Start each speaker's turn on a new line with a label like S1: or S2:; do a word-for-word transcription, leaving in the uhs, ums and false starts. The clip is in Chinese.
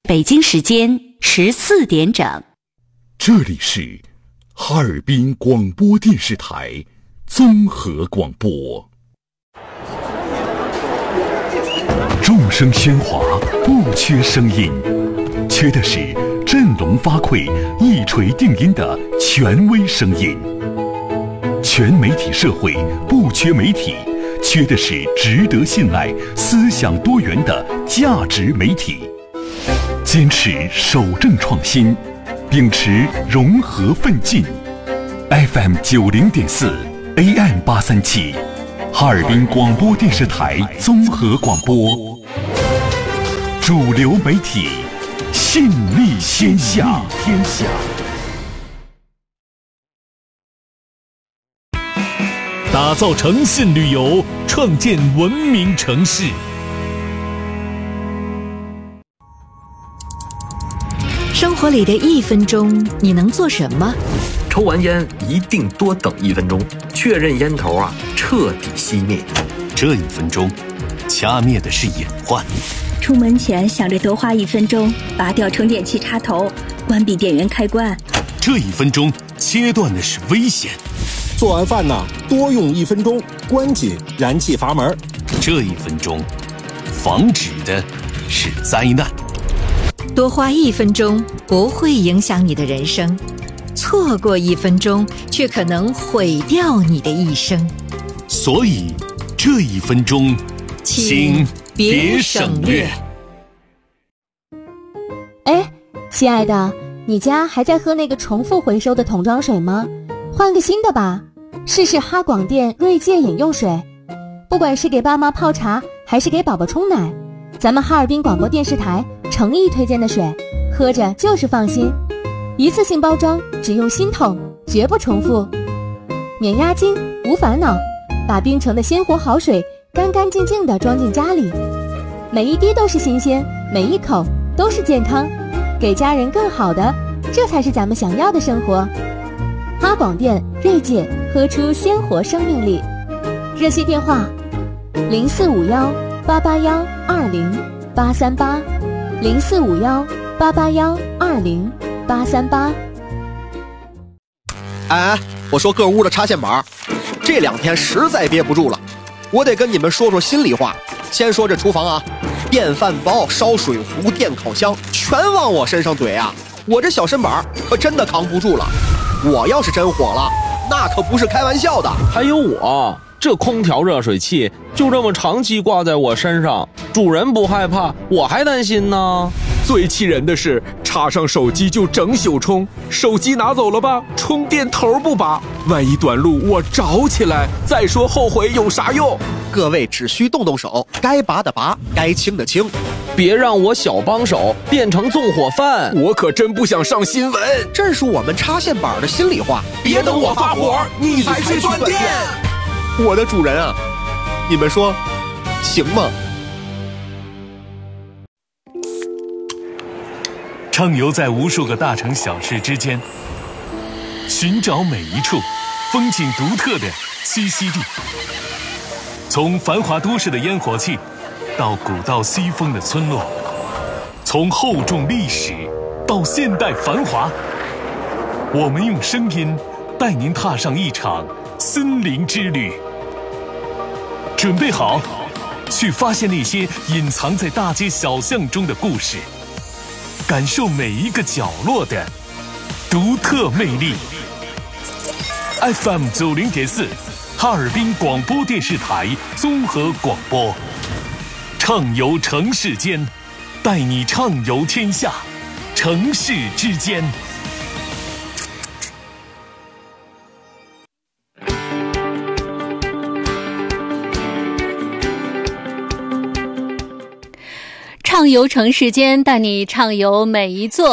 S1: 北京时间十四点整。
S2: 这里是哈尔滨广播电视台综合广播。众声喧哗，不缺声音，缺的是振聋发聩、一锤定音的权威声音。全媒体社会不缺媒体，缺的是值得信赖、思想多元的价值媒体。坚持守正创新，秉持融合奋进。F M 九零点四 A M 八三七，哈尔滨广播电视台综合广播，主流媒体，信力天下。天下。
S3: 打造诚信旅游，创建文明城市。
S4: 生活里的一分钟，你能做什么？
S5: 抽完烟一定多等一分钟，确认烟头啊彻底熄灭。
S6: 这一分钟，掐灭的是隐患。
S7: 出门前想着多花一分钟，拔掉充电器插头，关闭电源开关。
S6: 这一分钟，切断的是危险。
S8: 做完饭呢，多用一分钟，关紧燃气阀门。
S6: 这一分钟，防止的是灾难。
S4: 多花一分钟不会影响你的人生，错过一分钟却可能毁掉你的一生。
S6: 所以，这一分钟，请别省略。
S9: 哎，亲爱的，你家还在喝那个重复回收的桶装水吗？换个新的吧，试试哈广电锐界饮用水。不管是给爸妈泡茶，还是给宝宝冲奶，咱们哈尔滨广播电视台诚意推荐的水，喝着就是放心。一次性包装，只用新桶，绝不重复，免押金，无烦恼。把冰城的鲜活好水干干净净地装进家里，每一滴都是新鲜，每一口都是健康，给家人更好的，这才是咱们想要的生活。哈广电锐界，喝出鲜活生命力。热线电话零四五幺八八幺二零八三八，零四五幺八八幺二零八三八。
S10: 哎哎，我说各屋的插线板，这两天实在憋不住了，我得跟你们说说心里话。先说这厨房啊，电饭煲、烧水壶、电烤箱，全往我身上怼啊！我这小身板可真的扛不住了。我要是真火了，那可不是开玩笑的。
S11: 还有我这空调热水器就这么长期挂在我身上，主人不害怕，我还担心呢。
S12: 最气人的是，插上手机就整宿充，手机拿走了吧，充电头不拔，万一短路我着起来，再说后悔有啥用？
S10: 各位只需动动手，该拔的拔，该清的清，
S11: 别让我小帮手变成纵火犯。
S12: 我可真不想上新闻，
S10: 这是我们插线板的心里话。
S12: 别等我发火，你才去断电。
S10: 我的主人啊，你们说行吗？
S6: 畅游在无数个大城小市之间，寻找每一处风景独特的栖息地。从繁华都市的烟火气，到古道西风的村落，从厚重历史到现代繁华，我们用声音带您踏上一场森林之旅。准备好，去发现那些隐藏在大街小巷中的故事，感受每一个角落的独特魅力。F M 九零点四，哈尔滨广播电视台综合广播，畅游城市间，带你畅游天下，城市之间。
S13: 畅游城市间，带你畅游每一座